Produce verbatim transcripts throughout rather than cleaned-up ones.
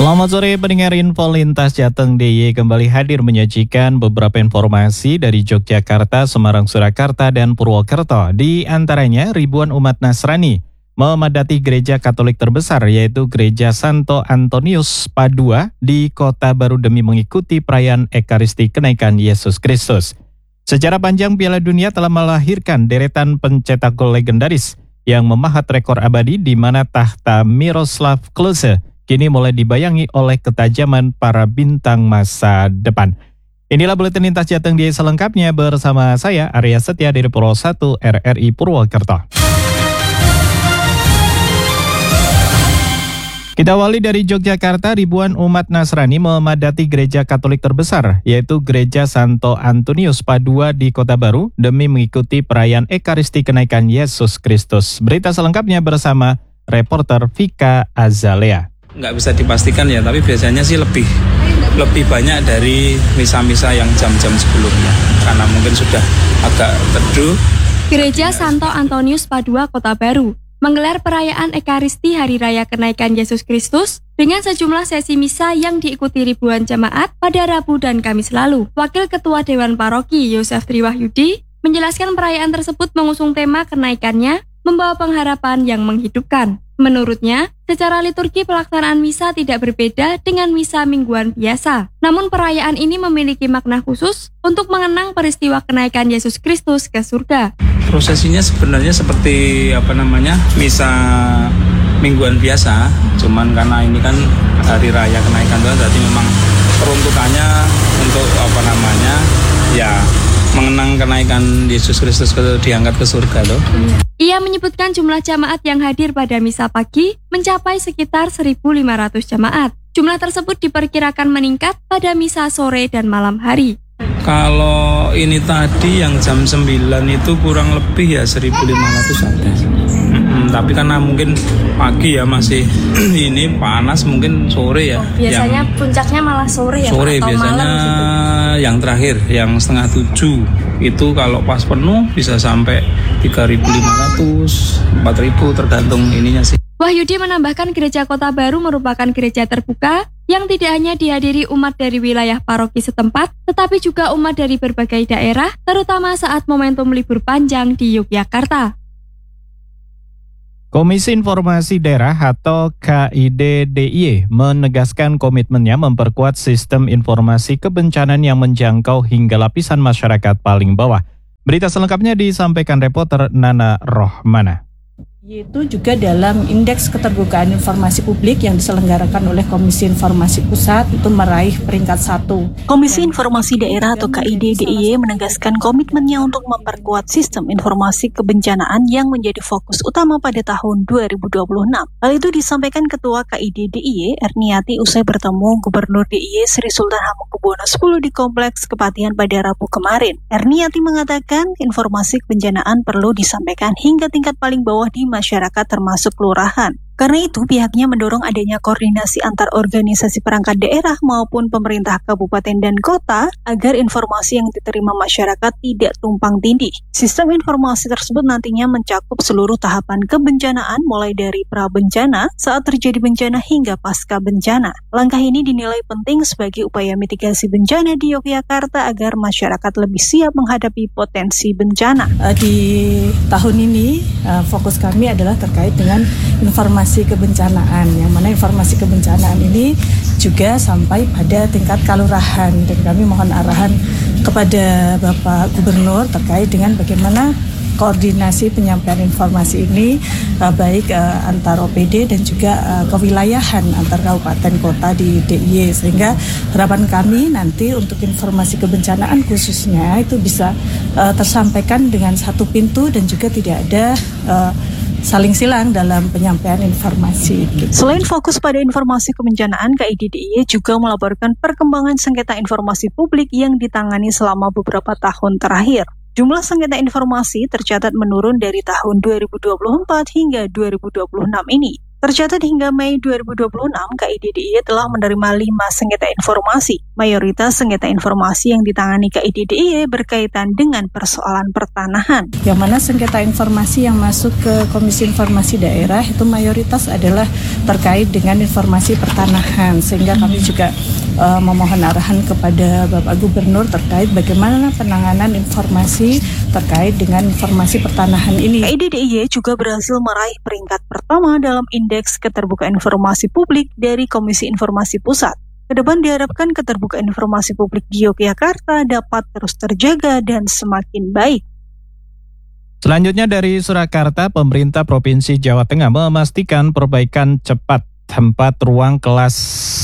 Selamat sore pendengar Info Lintas, Jateng D I Y kembali hadir menyajikan beberapa informasi dari Yogyakarta, Semarang, Surakarta, dan Purwokerto. Di antaranya ribuan umat Nasrani memadati gereja Katolik terbesar yaitu Gereja Santo Antonius Padua di Kota Baru demi mengikuti perayaan Ekaristi Kenaikan Yesus Kristus. Secara panjang Piala Dunia telah melahirkan deretan pencetak gol legendaris yang memahat rekor abadi di mana tahta Miroslav Klose kini mulai dibayangi oleh ketajaman para bintang masa depan. Inilah Buletin Lintas Jateng D I Y selengkapnya bersama saya Arya Setia dari Puro satu R R I Purwokerto. Kita awali dari Yogyakarta, ribuan umat Nasrani memadati gereja Katolik terbesar yaitu Gereja Santo Antonius Padua di Kota Baru demi mengikuti perayaan Ekaristi Kenaikan Yesus Kristus. Berita selengkapnya bersama reporter Vika Azalea. Nggak bisa dipastikan ya, tapi biasanya sih lebih lebih banyak dari misa-misa yang jam-jam sebelumnya karena mungkin sudah agak teduh. Gereja Santo Antonius Padua Kota Baru menggelar perayaan Ekaristi Hari Raya Kenaikan Yesus Kristus dengan sejumlah sesi misa yang diikuti ribuan jemaat pada Rabu dan Kamis lalu. Wakil Ketua Dewan Paroki Yosef Triwahyudi menjelaskan perayaan tersebut mengusung tema kenaikannya membawa pengharapan yang menghidupkan. Menurutnya, secara liturgi pelaksanaan misa tidak berbeda dengan misa mingguan biasa. Namun perayaan ini memiliki makna khusus untuk mengenang peristiwa kenaikan Yesus Kristus ke surga. Prosesinya sebenarnya seperti apa namanya misa mingguan biasa, cuman karena ini kan hari raya kenaikan Tuhan, berarti memang peruntukannya untuk apa namanya ya mengenang kenaikan Yesus Kristus ke, diangkat ke surga loh. Ia menyebutkan jumlah jamaat yang hadir pada misa pagi mencapai sekitar seribu lima ratus jamaat. Jumlah tersebut diperkirakan meningkat pada misa sore dan malam hari. Kalau ini tadi yang jam sembilan itu kurang lebih ya seribu lima ratus ada. Hmm, tapi karena mungkin pagi ya masih ini panas, mungkin sore ya. Oh, biasanya yang, puncaknya malah sore ya. Sore atau biasanya malam gitu. Yang terakhir yang setengah tujuh itu kalau pas penuh bisa sampai tiga ribu lima ratus, empat ribu tergantung ininya sih. Wahyudi menambahkan gereja Kota Baru merupakan gereja terbuka yang tidak hanya dihadiri umat dari wilayah paroki setempat, tetapi juga umat dari berbagai daerah, terutama saat momentum libur panjang di Yogyakarta. Komisi Informasi Daerah atau K I D D I Y menegaskan komitmennya memperkuat sistem informasi kebencanaan yang menjangkau hingga lapisan masyarakat paling bawah. Berita selengkapnya disampaikan reporter Nana Rohmana. Yaitu juga dalam Indeks Keterbukaan Informasi Publik yang diselenggarakan oleh Komisi Informasi Pusat itu meraih peringkat satu. Komisi Informasi Daerah atau K I D D I Y menegaskan komitmennya untuk memperkuat sistem informasi kebencanaan yang menjadi fokus utama pada tahun dua ribu dua puluh enam. Hal itu disampaikan Ketua K I D D I Y Erniati usai bertemu Gubernur D I Y Sri Sultan Hamengkubuwono X di Kompleks Kepatihan pada Rabu kemarin. Erniati mengatakan informasi kebencanaan perlu disampaikan hingga tingkat paling bawah di masyarakat termasuk kelurahan. Karena itu, pihaknya mendorong adanya koordinasi antar organisasi perangkat daerah maupun pemerintah kabupaten dan kota agar informasi yang diterima masyarakat tidak tumpang tindih. Sistem informasi tersebut nantinya mencakup seluruh tahapan kebencanaan mulai dari pra-bencana, saat terjadi bencana hingga pasca bencana. Langkah ini dinilai penting sebagai upaya mitigasi bencana di Yogyakarta agar masyarakat lebih siap menghadapi potensi bencana. Di tahun ini, fokus kami adalah terkait dengan informasi kebencanaan, yang mana informasi kebencanaan ini juga sampai pada tingkat kalurahan, dan kami mohon arahan kepada Bapak Gubernur terkait dengan bagaimana koordinasi penyampaian informasi ini uh, baik uh, antar O P D dan juga uh, kewilayahan antar kabupaten kota di D I Y, sehingga harapan kami nanti untuk informasi kebencanaan khususnya itu bisa uh, tersampaikan dengan satu pintu dan juga tidak ada uh, saling silang dalam penyampaian informasi. Selain fokus pada informasi kebencanaan, K I D D I Y juga melaporkan perkembangan sengketa informasi publik yang ditangani selama beberapa tahun terakhir. Jumlah sengketa informasi tercatat menurun dari tahun dua ribu dua puluh empat hingga dua ribu dua puluh enam ini. Tercatat hingga Mei dua ribu dua puluh enam, K I D D I Y telah menerima lima sengketa informasi. Mayoritas sengketa informasi yang ditangani K I D D I Y berkaitan dengan persoalan pertanahan. Yang mana sengketa informasi yang masuk ke Komisi Informasi Daerah itu mayoritas adalah terkait dengan informasi pertanahan. Sehingga kami juga uh, memohon arahan kepada Bapak Gubernur terkait bagaimana penanganan informasi terkait dengan informasi pertanahan ini. K I D D I Y juga berhasil meraih peringkat pertama dalam Indeks Keterbukaan Informasi Publik dari Komisi Informasi Pusat. Kedepan diharapkan keterbukaan informasi publik di Yogyakarta dapat terus terjaga dan semakin baik. Selanjutnya dari Surakarta, pemerintah Provinsi Jawa Tengah memastikan perbaikan cepat tempat ruang kelas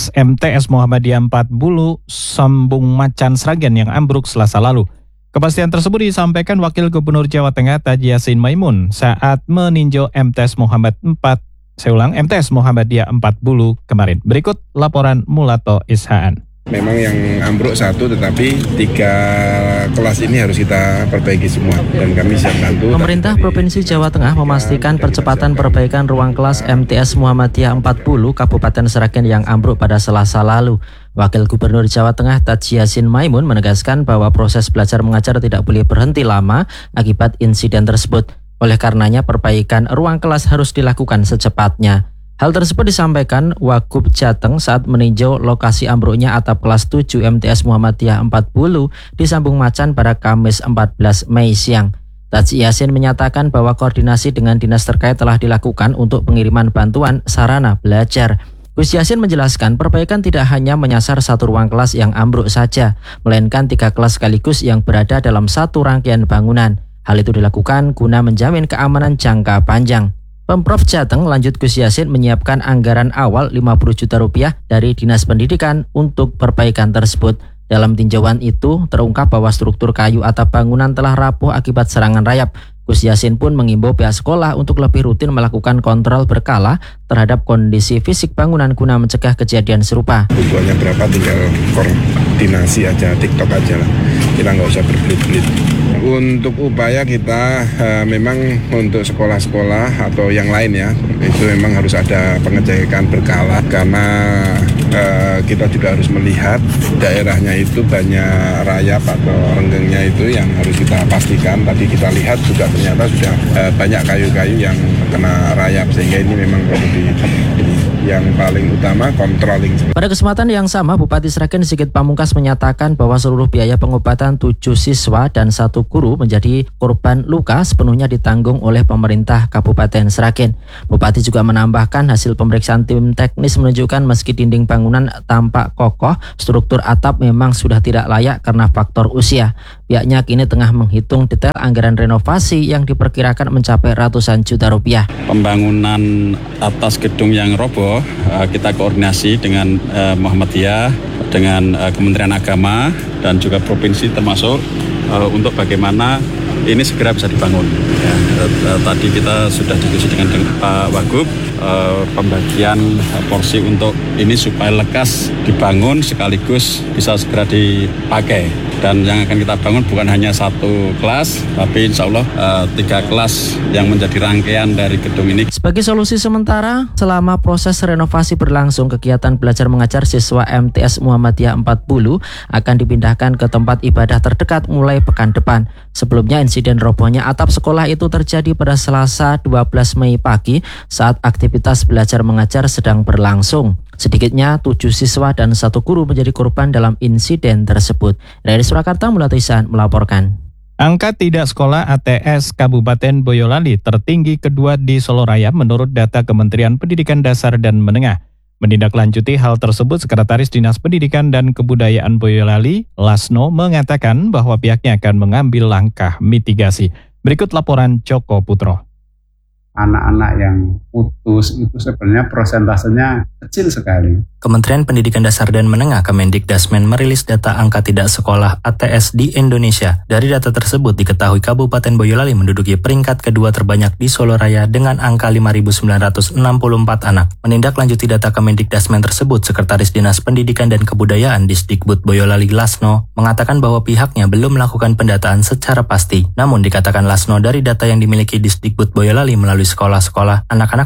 M T S Muhammadiyah empat puluh Sambung Macan Sragen yang ambruk Selasa lalu. Kepastian tersebut disampaikan Wakil Gubernur Jawa Tengah Taji Yassin Maimun saat meninjau M T S Muhammad empat, saya ulang, M T S Muhammadiyah empat puluh kemarin. Berikut laporan Mulato Ishaan. Memang yang ambruk satu, tetapi tiga kelas ini harus kita perbaiki semua dan kami siap bantu. Pemerintah Provinsi Jawa Tengah memastikan percepatan perbaikan ruang kelas M T S Muhammadiyah empat puluh Kabupaten Sragen yang ambruk pada Selasa lalu. Wakil Gubernur Jawa Tengah Taji Yassin Maimun menegaskan bahwa proses belajar mengajar tidak boleh berhenti lama akibat insiden tersebut. Oleh karenanya perbaikan ruang kelas harus dilakukan secepatnya. Hal tersebut disampaikan Wagub Jateng saat meninjau lokasi ambruknya atap kelas tujuh M T S Muhammadiyah empat puluh di Sambung Macan pada Kamis empat belas Mei siang. Taji Yassin menyatakan bahwa koordinasi dengan dinas terkait telah dilakukan untuk pengiriman bantuan sarana belajar. Gus Yassin menjelaskan perbaikan tidak hanya menyasar satu ruang kelas yang ambruk saja, melainkan tiga kelas sekaligus yang berada dalam satu rangkaian bangunan. Hal itu dilakukan guna menjamin keamanan jangka panjang. Pemprov Jateng, lanjut Gus Yassin, menyiapkan anggaran awal lima puluh juta rupiah dari Dinas Pendidikan untuk perbaikan tersebut. Dalam tinjauan itu terungkap bahwa struktur kayu atap bangunan telah rapuh akibat serangan rayap. Gus Yassin pun mengimbau pihak sekolah untuk lebih rutin melakukan kontrol berkala terhadap kondisi fisik bangunan guna mencegah kejadian serupa. Tujuannya berapa tinggal koordinasi aja, TikTok aja lah. Kita nggak usah berbelit-belit. Untuk upaya kita uh, memang untuk sekolah-sekolah atau yang lain ya, itu memang harus ada pengecekan berkala karena uh, kita juga harus melihat daerahnya itu banyak rayap atau renggengnya itu yang harus kita pastikan. Tadi kita lihat juga ternyata sudah uh, banyak kayu-kayu yang kena rayap sehingga ini memang perlu di ini. Yang paling utama controlling. Pada kesempatan yang sama, Bupati Sragen Sigit Pamungkas menyatakan bahwa seluruh biaya pengobatan tujuh siswa dan satu guru menjadi korban luka sepenuhnya ditanggung oleh pemerintah Kabupaten Sragen. Bupati juga menambahkan hasil pemeriksaan tim teknis menunjukkan meski dinding bangunan tampak kokoh, struktur atap memang sudah tidak layak karena faktor usia. Pihaknya kini tengah menghitung detail anggaran renovasi yang diperkirakan mencapai ratusan juta rupiah. Pembangunan atas gedung yang roboh, kita koordinasi dengan Muhammadiyah, dengan Kementerian Agama dan juga provinsi termasuk untuk bagaimana ini segera bisa dibangun. Ya, tadi kita sudah diskusi dengan Pak Wagub, pembagian porsi untuk ini supaya lekas dibangun sekaligus bisa segera dipakai. Dan yang akan kita bangun bukan hanya satu kelas, tapi insya Allah uh, tiga kelas yang menjadi rangkaian dari gedung ini. Sebagai solusi sementara, selama proses renovasi berlangsung, kegiatan belajar mengajar siswa M T S Muhammadiyah empat puluh akan dipindahkan ke tempat ibadah terdekat mulai pekan depan. Sebelumnya insiden robohnya atap sekolah itu terjadi pada Selasa dua belas Mei pagi saat aktivitas belajar mengajar sedang berlangsung. Sedikitnya tujuh siswa dan satu guru menjadi korban dalam insiden tersebut. Dari Surakarta, Mulato Ishaan melaporkan. Angka tidak sekolah A T S Kabupaten Boyolali tertinggi kedua di Solo Raya menurut data Kementerian Pendidikan Dasar dan Menengah. Menindaklanjuti hal tersebut, Sekretaris Dinas Pendidikan dan Kebudayaan Boyolali, Lasno, mengatakan bahwa pihaknya akan mengambil langkah mitigasi. Berikut laporan Joko Putro. Anak-anak yang putus itu sebenarnya persentasenya kecil sekali. Kementerian Pendidikan Dasar dan Menengah Kemendikdasmen merilis data angka tidak sekolah A T S di Indonesia. Dari data tersebut diketahui Kabupaten Boyolali menduduki peringkat kedua terbanyak di Solo Raya dengan angka lima ribu sembilan ratus enam puluh empat anak. Menindaklanjuti data Kemendikdasmen tersebut, Sekretaris Dinas Pendidikan dan Kebudayaan Disdikbud Boyolali Lasno mengatakan bahwa pihaknya belum melakukan pendataan secara pasti. Namun dikatakan Lasno dari data yang dimiliki Disdikbud Boyolali melalui sekolah-sekolah, anak-anak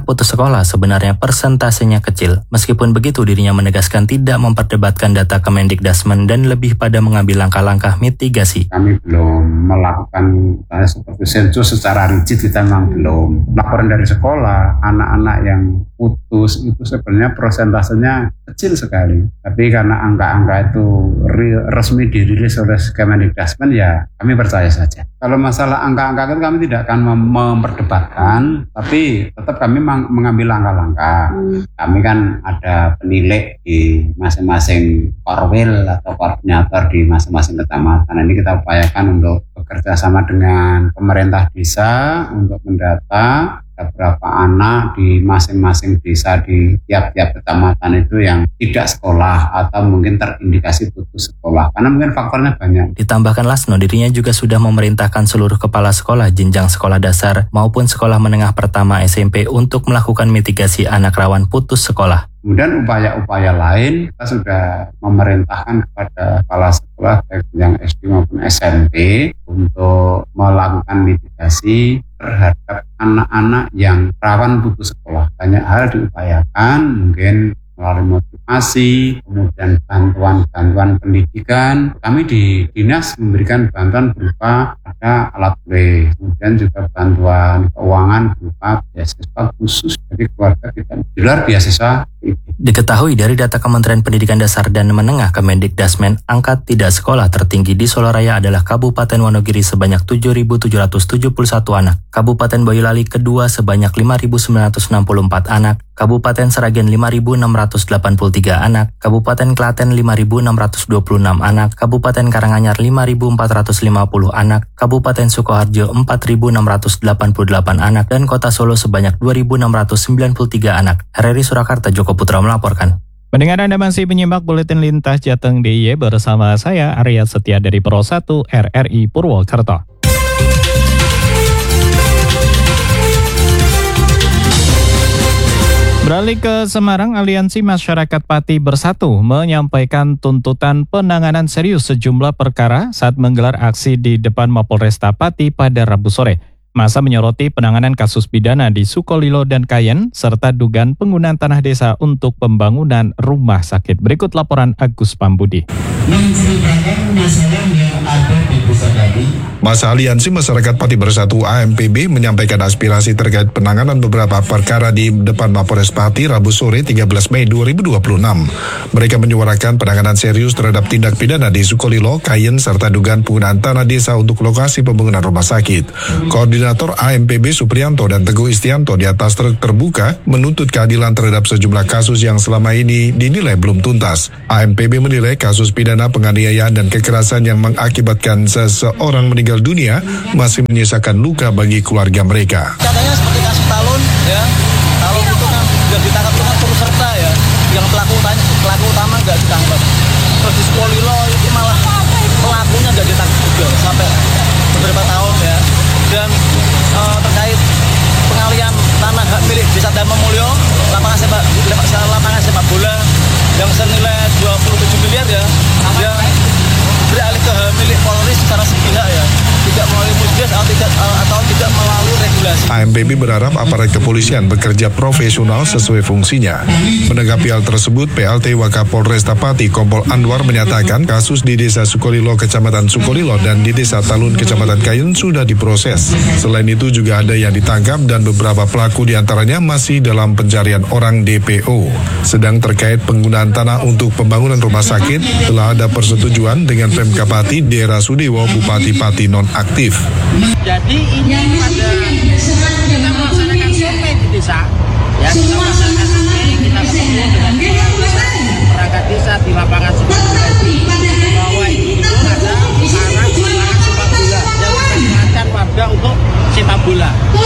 anak putus sekolah sebenarnya persentasenya kecil. Meskipun begitu, dirinya menegaskan tidak memperdebatkan data Kemendikdasmen dan lebih pada mengambil langkah-langkah mitigasi. Kami belum melakukan eh, seperti sensus secara rigid, kita memang belum. Laporan dari sekolah, anak-anak yang putus itu sebenarnya persentasenya kecil sekali. Tapi karena angka-angka itu resmi dirilis oleh Kemendikdasmen, ya kami percaya saja. Kalau masalah angka-angka itu kami tidak akan mem memperdebatkan, tapi tetap kami mengambil langkah-langkah. Hmm. Kami kan ada penilai di masing-masing korwil atau koordinator di masing-masing kecamatan. Ini kita upayakan untuk bekerja sama dengan pemerintah desa untuk mendata berapa anak di masing-masing desa di tiap-tiap kecamatan itu yang tidak sekolah atau mungkin terindikasi putus sekolah, karena mungkin faktornya banyak. Ditambahkan Lasno, dirinya juga sudah memerintahkan seluruh kepala sekolah jenjang sekolah dasar maupun sekolah menengah pertama S M P untuk melakukan mitigasi anak rawan putus sekolah. Kemudian upaya-upaya lain kita sudah memerintahkan kepada kepala sekolah baik yang S D maupun S M P untuk melakukan mitigasi terhadap anak-anak yang rawan putus sekolah. Banyak hal diupayakan, mungkin melalui motivasi, kemudian bantuan-bantuan pendidikan. Kami di dinas memberikan bantuan berupa ada alat play, kemudian juga bantuan keuangan berupa beasiswa khusus dari keluarga kita di luar beasiswa. Diketahui dari data Kementerian Pendidikan Dasar dan Menengah Kemendikdasmen, angka tidak sekolah tertinggi di Soloraya adalah Kabupaten Wonogiri sebanyak tujuh ribu tujuh ratus tujuh puluh satu anak, Kabupaten Boyolali kedua sebanyak lima ribu sembilan ratus enam puluh empat anak, Kabupaten Sragen lima ribu enam ratus delapan puluh tiga anak, Kabupaten Klaten lima ribu enam ratus dua puluh enam anak, Kabupaten Karanganyar lima ribu empat ratus lima puluh anak, Kabupaten Sukoharjo empat ribu enam ratus delapan puluh delapan anak, dan Kota Solo sebanyak dua ribu enam ratus sembilan puluh tiga anak. R R I Surakarta, Joko Putra melaporkan. Mendengar Anda masih menyimak Buletin Lintas Jateng D I Y bersama saya Arya Setia dari Pro satu R R I Purwokerto. Beralih ke Semarang, Aliansi Masyarakat Pati Bersatu menyampaikan tuntutan penanganan serius sejumlah perkara saat menggelar aksi di depan Mapolresta Pati pada Rabu sore. Masa menyoroti penanganan kasus pidana di Sukolilo dan Kayen, serta dugaan penggunaan tanah desa untuk pembangunan rumah sakit. Berikut laporan Agus Pambudi. Menceritakan masalah yang ada di desa kami. Masa Aliansi Masyarakat Pati Bersatu A M P B menyampaikan aspirasi terkait penanganan beberapa perkara di depan Mapolres Pati Rabu sore tiga belas Mei dua ribu dua puluh enam. Mereka menyuarakan penanganan serius terhadap tindak pidana di Sukolilo, Kayen, serta dugaan penggunaan tanah desa untuk lokasi pembangunan rumah sakit. Koordinator A M P B Supriyanto dan Teguh Istianto di atas truk terbuka menuntut keadilan terhadap sejumlah kasus yang selama ini dinilai belum tuntas. A M P B menilai kasus pidana penganiayaan dan kekerasan yang mengakibatkan seseorang meninggal dunia masih menyisakan luka bagi keluarga mereka. Katanya seperti kasus Talun, ya, Talun itu kan sudah ditangkap dengan turut serta, ya, yang pelaku utama, pelaku utama nggak ditangkap. Terus di Sukolilo itu malah pelakunya nggak ditangkap juga sampai beberapa tahun, ya. Dan uh, terkait pengalian tanah hak milik Desa Dharma Mulyo, lapangan sepak lapangan sepak bola yang senilai dua puluh tujuh miliar, ya, yang beralih ke hak milik Polri secara sepihak, ya, tidak melalui musdes atau tidak atau tidak melalui regulasi. A M P B berharap aparat kepolisian bekerja profesional sesuai fungsinya. Menanggapi hal tersebut, P L T Wakapolresta Pati Kompol Anwar menyatakan kasus di Desa Sukolilo Kecamatan Sukolilo dan di Desa Talun Kecamatan Kayen sudah diproses. Selain itu juga ada yang ditangkap dan beberapa pelaku diantaranya masih dalam pencarian orang D P O. Sedang terkait penggunaan tanah untuk pembangunan rumah sakit, telah ada persetujuan dengan Pemkab Pati Daerah Sudewo Bupati Pati nonaktif. Jadi ini pada kita melaksanakan survei di desa, ya, kita melaksanakan survei, kita ketemu dengan perangkat desa di lapangan sepak bola bahwa itu ada arah lapangan sepak bola yang digunakan warga untuk sepak bola.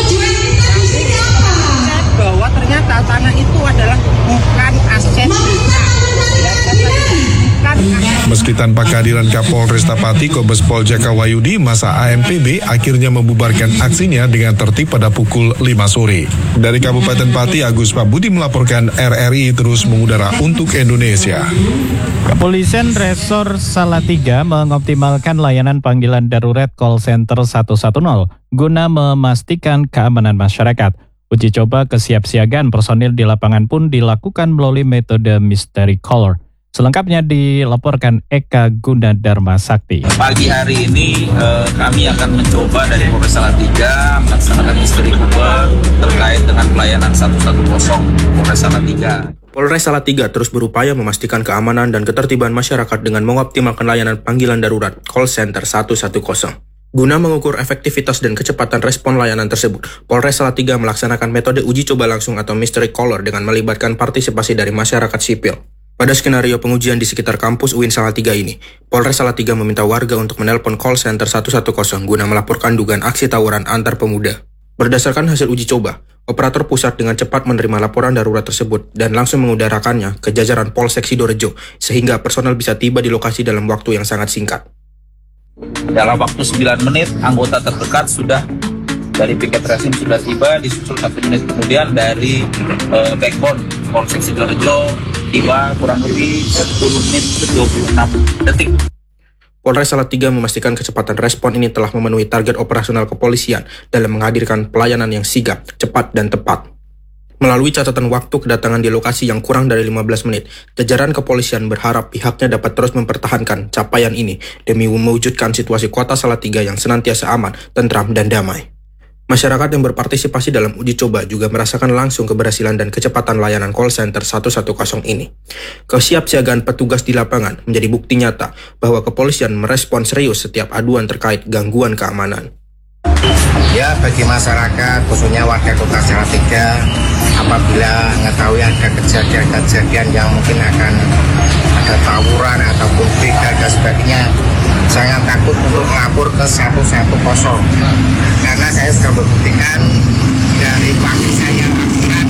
Bahwa ternyata tanah itu adalah bukan aset desa, ya, bukan Meski tanpa kehadiran Kapolresta Pati Kombes Pol Jaka Wayudi, masa A M P B akhirnya membubarkan aksinya dengan tertib pada pukul lima sore. Dari Kabupaten Pati, Agus Pambudi melaporkan. R R I terus mengudara untuk Indonesia. Kepolisian Resor Salatiga mengoptimalkan layanan panggilan darurat call center seratus sepuluh guna memastikan keamanan masyarakat. Uji coba kesiapsiagaan personil di lapangan pun dilakukan melalui metode mystery caller. Selengkapnya dilaporkan Eka Gunadarma Sakti. Pagi hari ini eh, kami akan mencoba dari Polres Salatiga melaksanakan mystery caller terkait dengan pelayanan satu satu nol Polres Salatiga. Polres Salatiga terus berupaya memastikan keamanan dan ketertiban masyarakat dengan mengoptimalkan layanan panggilan darurat call center satu satu nol. Guna mengukur efektivitas dan kecepatan respon layanan tersebut, Polres Salatiga melaksanakan metode uji coba langsung atau mystery caller dengan melibatkan partisipasi dari masyarakat sipil. Pada skenario pengujian di sekitar kampus U I N Salatiga ini, Polres Salatiga meminta warga untuk menelpon call center satu satu nol guna melaporkan dugaan aksi tawuran antar pemuda. Berdasarkan hasil uji coba, operator pusat dengan cepat menerima laporan darurat tersebut dan langsung mengudarakannya ke jajaran Polsek Sidorejo, sehingga personel bisa tiba di lokasi dalam waktu yang sangat singkat. Dalam waktu sembilan menit, anggota terdekat sudah dari piket resim sudah tiba, disusul satu menit kemudian dari uh, backbone Polsek Sidorejo tiba kurang lebih sepuluh menit ke dua puluh enam detik. Polres Salatiga memastikan kecepatan respon ini telah memenuhi target operasional kepolisian dalam menghadirkan pelayanan yang sigap, cepat, dan tepat. Melalui catatan waktu kedatangan di lokasi yang kurang dari lima belas menit, jajaran kepolisian berharap pihaknya dapat terus mempertahankan capaian ini demi mewujudkan situasi kota Salatiga yang senantiasa aman, tentram, dan damai. Masyarakat yang berpartisipasi dalam uji coba juga merasakan langsung keberhasilan dan kecepatan layanan call center satu satu nol ini. Kesiapsiagaan petugas di lapangan menjadi bukti nyata bahwa kepolisian merespon serius setiap aduan terkait gangguan keamanan. Ya, bagi masyarakat, khususnya warga kota Salatiga, apabila mengetahui ada kejadian-kejadian yang mungkin akan ada tawuran atau konflik dan sebagainya, jangan takut untuk melapor ke satu satu nol. Karena saya sudah membuktikan dari waktu saya lakukan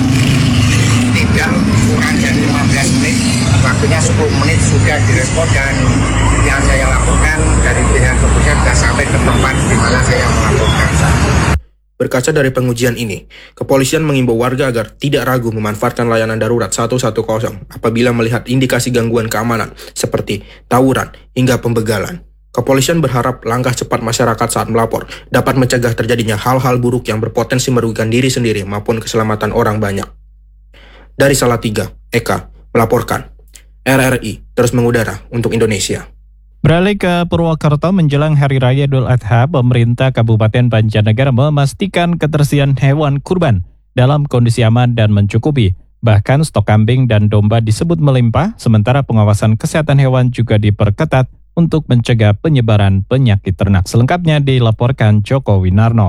tidak kurang dari lima belas menit, waktunya sepuluh menit sudah direspon dan yang saya laporkan dari pihak kepolisian sudah sampai ke tempat di mana saya melaporkan. Berkaca dari pengujian ini, kepolisian mengimbau warga agar tidak ragu memanfaatkan layanan darurat satu satu nol apabila melihat indikasi gangguan keamanan seperti tawuran hingga pembegalan. Kepolisian berharap langkah cepat masyarakat saat melapor dapat mencegah terjadinya hal-hal buruk yang berpotensi merugikan diri sendiri maupun keselamatan orang banyak. Dari Salatiga, Eka melaporkan. R R I terus mengudara untuk Indonesia. Beralih ke Purwokerto menjelang Hari Raya Idul Adha, pemerintah Kabupaten Banjarnegara memastikan ketersediaan hewan kurban dalam kondisi aman dan mencukupi. Bahkan stok kambing dan domba disebut melimpah, sementara pengawasan kesehatan hewan juga diperketat untuk mencegah penyebaran penyakit ternak. Selengkapnya dilaporkan Joko Winarno.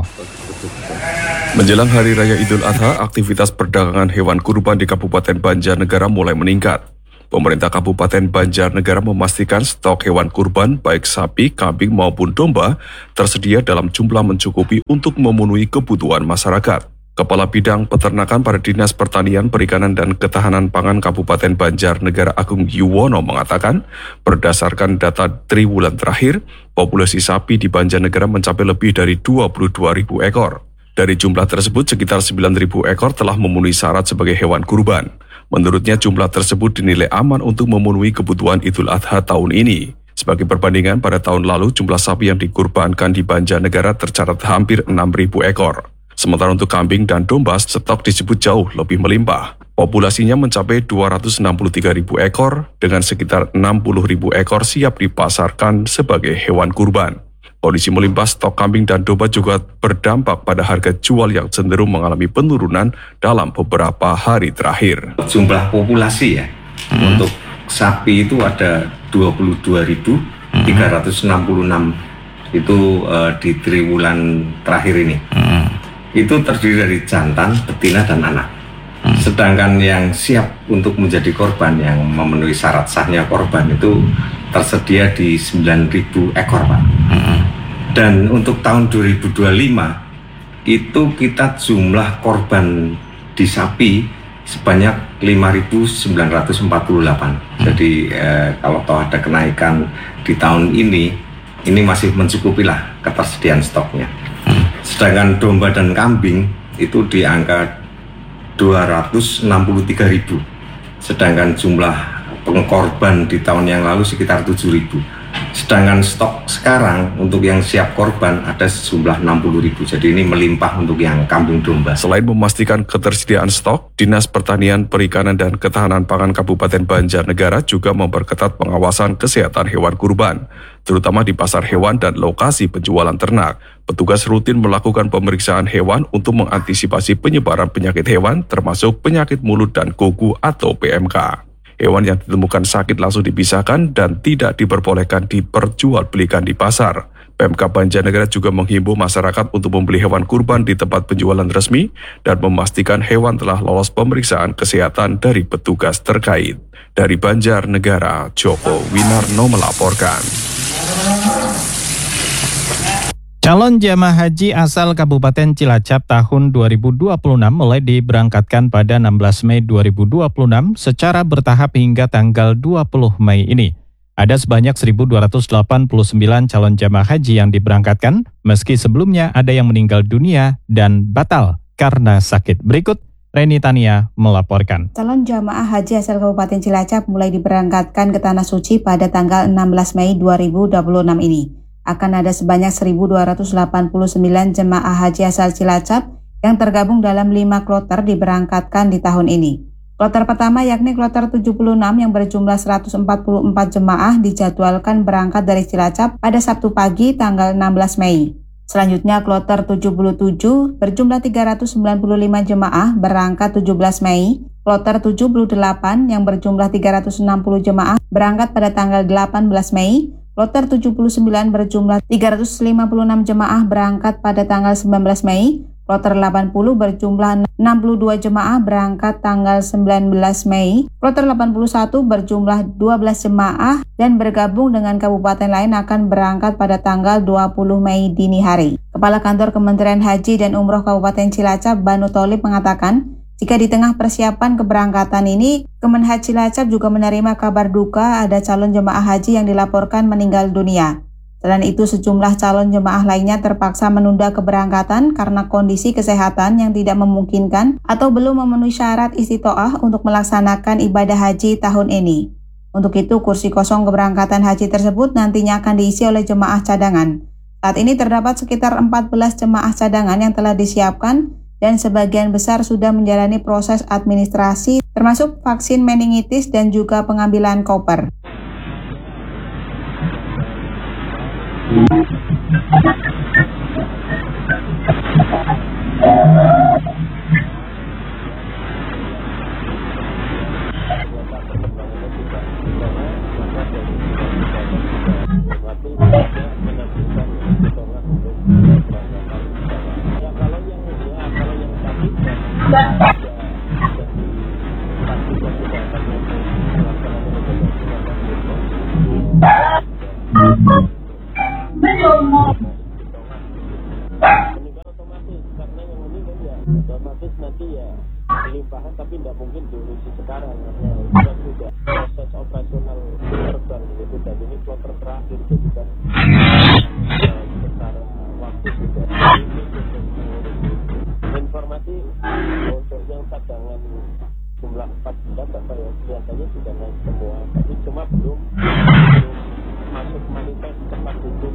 Menjelang Hari Raya Idul Adha, aktivitas perdagangan hewan kurban di Kabupaten Banjarnegara mulai meningkat. Pemerintah Kabupaten Banjarnegara memastikan stok hewan kurban baik sapi, kambing maupun domba tersedia dalam jumlah mencukupi untuk memenuhi kebutuhan masyarakat. Kepala Bidang Peternakan pada Dinas Pertanian, Perikanan, dan Ketahanan Pangan Kabupaten Banjarnegara Agung Yuwono mengatakan, berdasarkan data triwulan terakhir, populasi sapi di Banjarnegara mencapai lebih dari dua puluh dua ribu ekor. Dari jumlah tersebut, sekitar sembilan ribu ekor telah memenuhi syarat sebagai hewan kurban. Menurutnya, jumlah tersebut dinilai aman untuk memenuhi kebutuhan Idul Adha tahun ini. Sebagai perbandingan, pada tahun lalu jumlah sapi yang dikurbankan di Banjarnegara tercatat hampir enam ribu ekor. Sementara untuk kambing dan domba, stok disebut jauh lebih melimpah. Populasinya mencapai dua ratus enam puluh tiga ribu ekor, dengan sekitar enam puluh ribu ekor siap dipasarkan sebagai hewan kurban. Kondisi melimpah stok kambing dan domba juga berdampak pada harga jual yang cenderung mengalami penurunan dalam beberapa hari terakhir. Jumlah populasi ya, hmm. untuk sapi itu ada dua puluh dua ribu tiga ratus enam puluh enam hmm. itu uh, di triwulan terakhir ini. Hmm. Itu terdiri dari jantan, betina, dan anak. Hmm. Sedangkan yang siap untuk menjadi korban, yang memenuhi syarat sahnya korban itu tersedia di sembilan ribu ekor, Pak. Hmm. Dan untuk tahun dua ribu dua puluh lima itu kita jumlah korban di sapi sebanyak lima ribu sembilan ratus empat puluh delapan. Hmm. Jadi eh, kalau toh ada kenaikan di tahun ini, ini masih mencukupi lah ketersediaan stoknya. Hmm. Sedangkan domba dan kambing itu di angka dua ratus enam puluh tiga ribu. Sedangkan jumlah pengkorban di tahun yang lalu sekitar tujuh ribu. Sedangkan stok sekarang untuk yang siap korban ada sejumlah enam puluh ribu. Jadi ini melimpah untuk yang kambing domba. Selain memastikan ketersediaan stok, Dinas Pertanian, Perikanan, dan Ketahanan Pangan Kabupaten Banjarnegara juga memperketat pengawasan kesehatan hewan kurban, terutama di pasar hewan dan lokasi penjualan ternak. Petugas rutin melakukan pemeriksaan hewan untuk mengantisipasi penyebaran penyakit hewan, termasuk penyakit mulut dan kuku atau P M K. Hewan yang ditemukan sakit langsung dipisahkan dan tidak diperbolehkan diperjualbelikan di pasar. P M K Banjarnegara juga menghimbau masyarakat untuk membeli hewan kurban di tempat penjualan resmi dan memastikan hewan telah lolos pemeriksaan kesehatan dari petugas terkait. Dari Banjarnegara, Joko Winarno melaporkan. Calon jamaah haji asal Kabupaten Cilacap tahun dua ribu dua puluh enam mulai diberangkatkan pada enam belas Mei dua ribu dua puluh enam secara bertahap hingga tanggal dua puluh Mei ini. Ada sebanyak seribu dua ratus delapan puluh sembilan calon jamaah haji yang diberangkatkan, meski sebelumnya ada yang meninggal dunia dan batal karena sakit. Berikut Reni Tania melaporkan. Calon jamaah haji asal Kabupaten Cilacap mulai diberangkatkan ke Tanah Suci pada tanggal enam belas Mei dua ribu dua puluh enam ini. Akan ada sebanyak seribu dua ratus delapan puluh sembilan jemaah haji asal Cilacap yang tergabung dalam lima kloter diberangkatkan di tahun ini. Kloter pertama yakni kloter tujuh puluh enam yang berjumlah seratus empat puluh empat jemaah dijadwalkan berangkat dari Cilacap pada Sabtu pagi tanggal enam belas Mei. Selanjutnya kloter tujuh puluh tujuh berjumlah tiga ratus sembilan puluh lima jemaah berangkat tujuh belas Mei. Kloter tujuh puluh delapan yang berjumlah tiga ratus enam puluh jemaah berangkat pada tanggal delapan belas Mei. Kloter tujuh puluh sembilan berjumlah tiga ratus lima puluh enam jemaah berangkat pada tanggal sembilan belas Mei. Kloter delapan puluh berjumlah enam puluh dua jemaah berangkat tanggal sembilan belas Mei. Kloter delapan puluh satu berjumlah dua belas jemaah dan bergabung dengan kabupaten lain akan berangkat pada tanggal dua puluh Mei dini hari. Kepala Kantor Kementerian Haji dan Umroh Kabupaten Cilacap, Banu Tholib, mengatakan, jika di tengah persiapan keberangkatan ini, Kemenhaj Cilacap juga menerima kabar duka ada calon jemaah haji yang dilaporkan meninggal dunia. Selain itu, sejumlah calon jemaah lainnya terpaksa menunda keberangkatan karena kondisi kesehatan yang tidak memungkinkan atau belum memenuhi syarat istitoah untuk melaksanakan ibadah haji tahun ini. Untuk itu, kursi kosong keberangkatan haji tersebut nantinya akan diisi oleh jemaah cadangan. Saat ini terdapat sekitar empat belas jemaah cadangan yang telah disiapkan dan sebagian besar sudah menjalani proses administrasi termasuk vaksin meningitis dan juga pengambilan koper. Otomatis nanti ya pelimpahan, tapi tidak mungkin diurusi sekarang karena juga sudah proses operasional terbang gitu, dan ini kloter terakhir jadi kan secara waktu sudah informasi untuk yang cadangan jumlah empat juta Bapak ya biasanya sudah naik semua, tapi cuma belum, belum masuk manifest tempat duduk.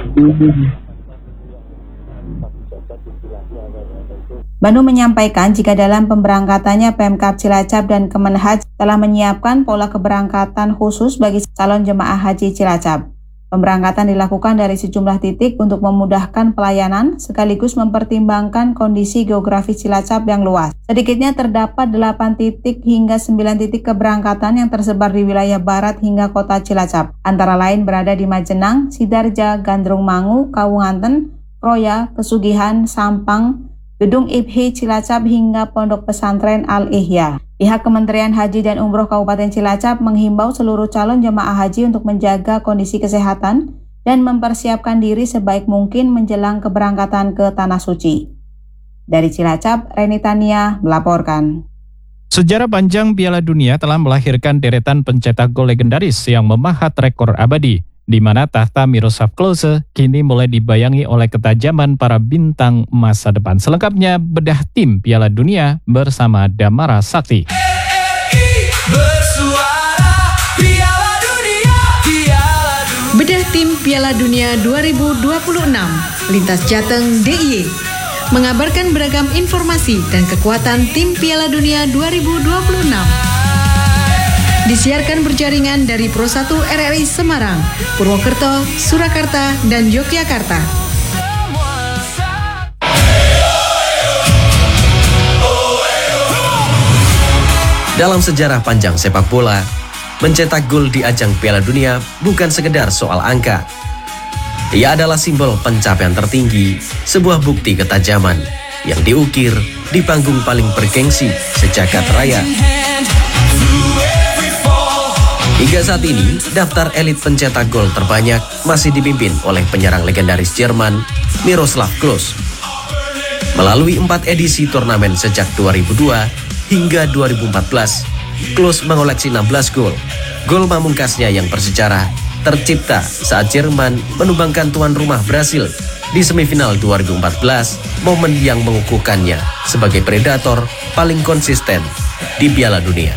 Banu menyampaikan jika dalam pemberangkatannya Pemkab Cilacap dan Kemenhaj telah menyiapkan pola keberangkatan khusus bagi calon jemaah haji Cilacap. Pemberangkatan dilakukan dari sejumlah titik untuk memudahkan pelayanan sekaligus mempertimbangkan kondisi geografis Cilacap yang luas. Sedikitnya terdapat delapan titik hingga sembilan titik keberangkatan yang tersebar di wilayah barat hingga kota Cilacap. Antara lain berada di Majenang, Sidarja, Gandrung Mangu, Kawunganten, Kroya, Pesugihan, Sampang, Gedung I P H I Cilacap hingga Pondok Pesantren Al-Ihya. Pihak Kementerian Haji dan Umroh Kabupaten Cilacap menghimbau seluruh calon jemaah haji untuk menjaga kondisi kesehatan dan mempersiapkan diri sebaik mungkin menjelang keberangkatan ke Tanah Suci. Dari Cilacap, Reni Tania melaporkan. Sejarah panjang Piala Dunia telah melahirkan deretan pencetak gol legendaris yang memahat rekor abadi, di mana tahta Miroslav Klose kini mulai dibayangi oleh ketajaman para bintang masa depan. Selengkapnya bedah tim Piala Dunia bersama Damara Sakti. Bedah tim Dunia dua ribu dua puluh enam, Lintas Jateng D I Y, mengabarkan beragam informasi dan kekuatan tim Piala Dunia dua ribu dua puluh enam. Disiarkan berjaringan dari Pro satu R R I Semarang, Purwokerto, Surakarta, dan Yogyakarta. Dalam sejarah panjang sepak bola, mencetak gol di ajang Piala Dunia bukan sekedar soal angka. Ia adalah simbol pencapaian tertinggi, sebuah bukti ketajaman yang diukir di panggung paling bergengsi sejagat raya. Hingga saat ini, daftar elit pencetak gol terbanyak masih dipimpin oleh penyerang legendaris Jerman, Miroslav Klose. Melalui empat edisi turnamen sejak dua ribu dua hingga dua ribu empat belas, Klose mengoleksi enam belas gol. Gol pamungkasnya yang bersejarah tercipta saat Jerman menumbangkan tuan rumah Brasil di semifinal dua ribu empat belas, momen yang mengukuhkannya sebagai predator paling konsisten di Piala Dunia.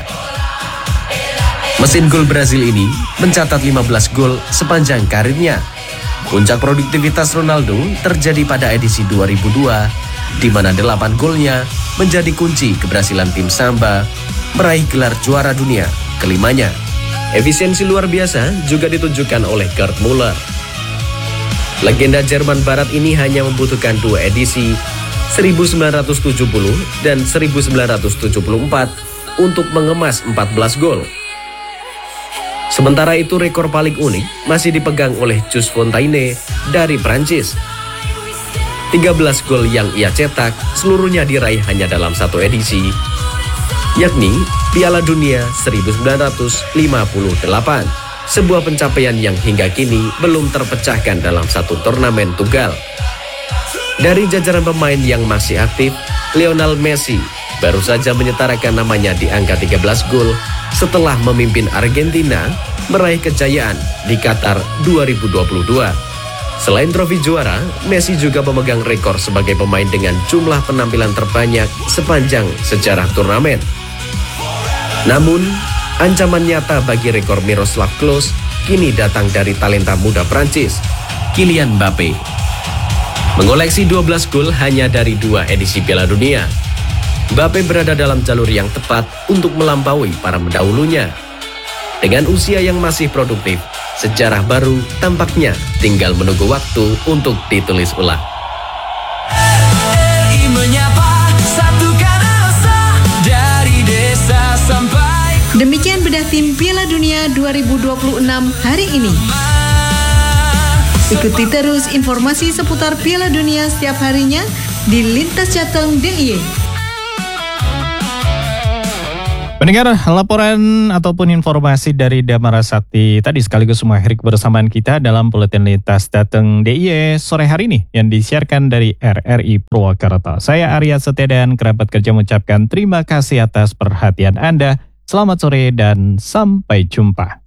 Mesin gol Brasil ini mencatat lima belas gol sepanjang karirnya. Puncak produktivitas Ronaldo terjadi pada edisi dua ribu dua, di mana delapan golnya menjadi kunci keberhasilan tim Samba meraih gelar juara dunia kelimanya. Efisiensi luar biasa juga ditunjukkan oleh Gerd Müller. Legenda Jerman Barat ini hanya membutuhkan dua edisi, seribu sembilan ratus tujuh puluh dan seribu sembilan ratus tujuh puluh empat, untuk mengemas empat belas gol. Sementara itu, rekor paling unik masih dipegang oleh Jules Fontaine dari Prancis. tiga belas gol yang ia cetak seluruhnya diraih hanya dalam satu edisi, yakni Piala Dunia seribu sembilan ratus lima puluh delapan, sebuah pencapaian yang hingga kini belum terpecahkan dalam satu turnamen tunggal. Dari jajaran pemain yang masih aktif, Lionel Messi baru saja menyetarakan namanya di angka tiga belas gol setelah memimpin Argentina meraih kejayaan di Qatar dua ribu dua puluh dua. Selain trofi juara, Messi juga memegang rekor sebagai pemain dengan jumlah penampilan terbanyak sepanjang sejarah turnamen. Namun, ancaman nyata bagi rekor Miroslav Klose kini datang dari talenta muda Prancis, Kylian Mbappe. Mengoleksi dua belas gol hanya dari dua edisi Piala Dunia, Mbappe berada dalam jalur yang tepat untuk melampaui para pendahulunya. Dengan usia yang masih produktif, sejarah baru tampaknya tinggal menunggu waktu untuk ditulis ulang. Demikian bedah tim Piala Dunia dua ribu dua puluh enam hari ini. Ikuti terus informasi seputar Piala Dunia setiap harinya di Lintas Jateng D I Y. Pendengar, laporan ataupun informasi dari Damara Sakti tadi sekaligus mengakhiri kebersamaan kita dalam Buletin Lintas Jateng D I Y sore hari ini yang disiarkan dari R R I Purwokerto. Saya Arya Setia dan kerabat kerja mengucapkan terima kasih atas perhatian Anda. Selamat sore dan sampai jumpa.